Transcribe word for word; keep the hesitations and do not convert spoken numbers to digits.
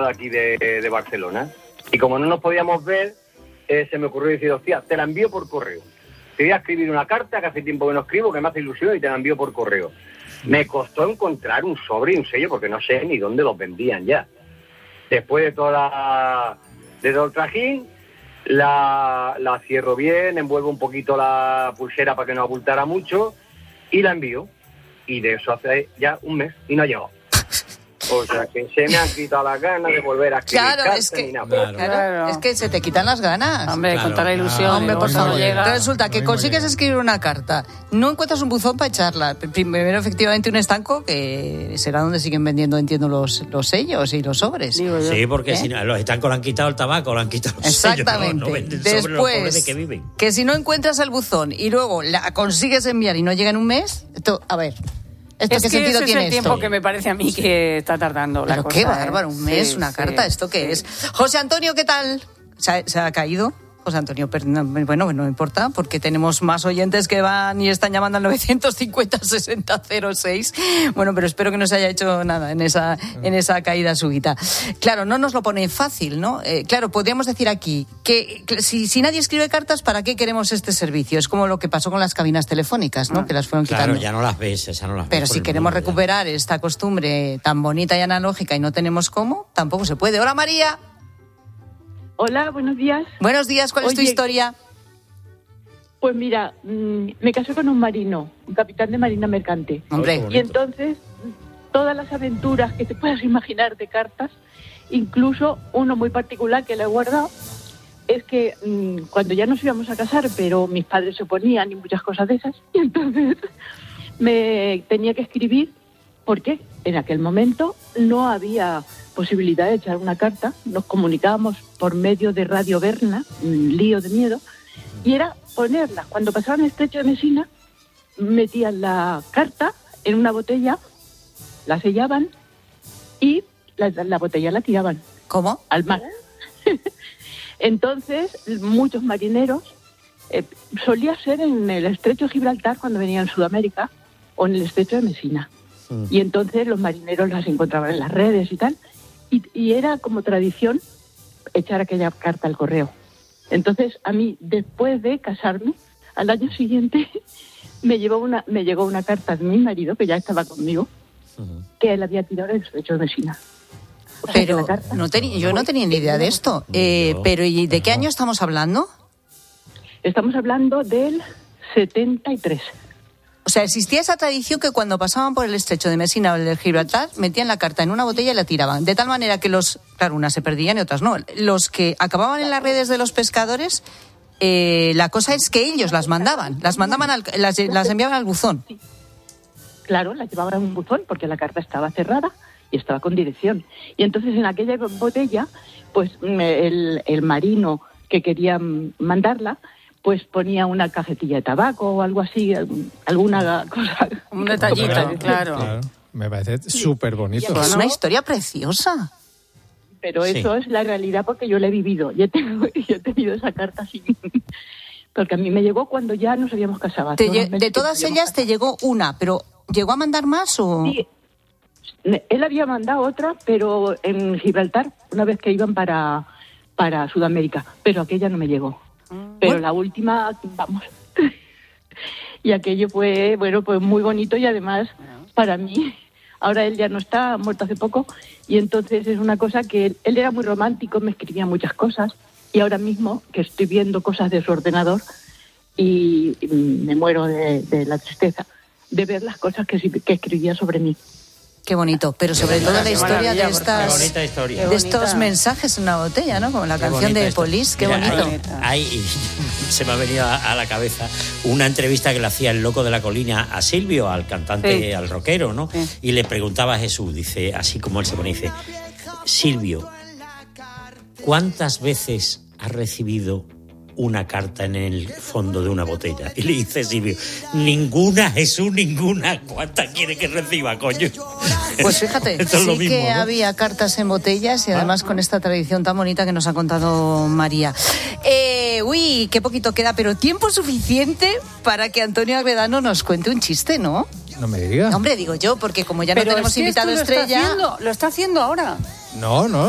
de aquí de, de Barcelona. Y como no nos podíamos ver, eh, se me ocurrió decir, hostia, te la envío por correo. Te voy a escribir una carta, que hace tiempo que no escribo, que me hace ilusión, y te la envío por correo. Me costó encontrar un sobre y un sello, porque no sé ni dónde los vendían ya. Después de toda la, de todo el trajín, la, la cierro bien, envuelvo un poquito la pulsera para que no abultara mucho, y la envío. Y de eso hace ya un mes, y no ha llegado. O sea, que se me han quitado las ganas de volver a escribir claro, cartas es que, ni nada. Claro. Claro, es que se te quitan las ganas. Hombre, Claro, con toda la ilusión. claro. Hombre, por no, favor. no llega. Resulta que No, no consigues llega. escribir una carta, no encuentras un buzón para echarla. Primero, efectivamente, un estanco, que será donde siguen vendiendo, entiendo, los, los sellos y los sobres. Digo yo. Sí, porque ¿Eh? si no, los estancos le han quitado el tabaco, le han quitado los Exactamente. sellos, no, no venden sobre los pobres Después, de que viven. que si no encuentras el buzón y luego la consigues enviar y no llega en un mes, esto, a ver, ¿esto Es qué que sentido ese tiene es el tiempo esto? que me parece a mí que está tardando la Pero cosa. qué ¿eh? bárbaro, un mes, Sí, una sí, carta, ¿esto qué sí. es? José Antonio, ¿qué tal? ¿Se ha, se ha caído? José Antonio, pero no, bueno, no importa, porque tenemos más oyentes que van y están llamando al nueve cincuenta sesenta cero seis. Bueno, pero espero que no se haya hecho nada en esa, en esa caída súbita. Claro, no nos lo pone fácil, ¿no? Eh, claro, podríamos decir aquí que, que si, si nadie escribe cartas, ¿para qué queremos este servicio? Es como lo que pasó con las cabinas telefónicas, ¿no? Que las fueron Claro, quitando. ya no las ves, esas no las ves. Pero por si el queremos mundo, ya. recuperar esta costumbre tan bonita y analógica y no tenemos cómo, tampoco se puede. Hola, María. Hola, buenos días. Buenos días, ¿cuál es tu Oye, historia? Pues mira, mmm, me casé con un marino, un capitán de marina mercante. Hombre, Y entonces, todas las aventuras que te puedas imaginar de cartas, incluso uno muy particular que le he guardado, es que mmm, cuando ya nos íbamos a casar, pero mis padres se oponían y muchas cosas de esas, y entonces me tenía que escribir, porque en aquel momento no había posibilidad de echar una carta, nos comunicábamos por medio de Radio Berna, un lío de miedo, y era ponerla. Cuando pasaban el estrecho de Messina, metían la carta en una botella, la sellaban y la, la botella la tiraban ¿cómo? al mar. Entonces, muchos marineros, eh, solía ser en el estrecho de Gibraltar cuando venían a Sudamérica o en el estrecho de Messina. Mm. Y entonces los marineros las encontraban en las redes y tal. Y, y era como tradición echar aquella carta al correo. Entonces, a mí, después de casarme, al año siguiente, me, llevó una, me llegó una carta de mi marido, que ya estaba conmigo, Ujú. que él había tirado el estrecho de Messina. O sea, que Pero la carta- no tenía, yo no tenía ni idea de esto. Eh, Yo, pero ¿y de qué no. año estamos hablando? Estamos hablando del setenta y tres. O sea, existía esa tradición que cuando pasaban por el estrecho de Messina o el de Gibraltar, metían la carta en una botella y la tiraban. De tal manera que los, claro, unas se perdían y otras no. Los que acababan en las redes de los pescadores, eh, la cosa es que ellos las mandaban. Las mandaban, al- las, las enviaban al buzón. Claro, la llevaban en un buzón porque la carta estaba cerrada y estaba con dirección. Y entonces en aquella botella, pues mm, el, el marino que quería mm, mandarla, pues ponía una cajetilla de tabaco o algo así, algún- alguna cosa. Un detallito, Claro. claro. Claro. Me parece súper bonito. Es una historia preciosa. Pero Sí. eso es la realidad porque yo la he vivido. Yo he tenido, yo he tenido esa carta así. Porque a mí me llegó cuando ya nos habíamos casado. Te hace unos lle- meses de que todas nos habíamos ellas te llegó una, pero ¿llegó a mandar más o...? Sí, él había mandado otra, pero en Gibraltar, una vez que iban para, para Sudamérica, pero aquella no me llegó. Pero Bueno. la última, vamos. Y aquello fue, bueno, pues muy bonito y además para mí, ahora él ya no está, ha muerto hace poco, y entonces es una cosa que él, él era muy romántico, me escribía muchas cosas, y ahora mismo que estoy viendo cosas de su ordenador y, y me muero de, de la tristeza de ver las cosas que, que escribía sobre mí. Qué bonito, pero sobre todo la Qué historia de maravilla, Qué estas... bonita historia. de Qué estos bonita. mensajes en una botella, ¿no? Como la Qué canción bonita de esto. Police, qué Mira, bonito. Hay, hay- se me ha venido a, a la cabeza una entrevista que le hacía el Loco de la Colina a Silvio, al cantante, Sí. al rockero, ¿no? Sí. Y le preguntaba a Jesús, dice, así como él se pone, dice, Silvio, ¿cuántas veces has recibido una carta en el fondo de una botella? Y le dice Silvio, ninguna, Jesús, ninguna. ¿Cuántas quiere que reciba, coño? Pues fíjate, Esto es sí lo mismo, que ¿no? había cartas en botellas y además con esta tradición tan bonita que nos ha contado María. Eh, uy, qué poquito queda, pero tiempo suficiente para que Antonio Agredano nos cuente un chiste, ¿no? No me digas. Hombre, digo yo, porque como ya no Pero tenemos es que invitado esto lo está estrella... haciendo- lo está haciendo ahora. No, no.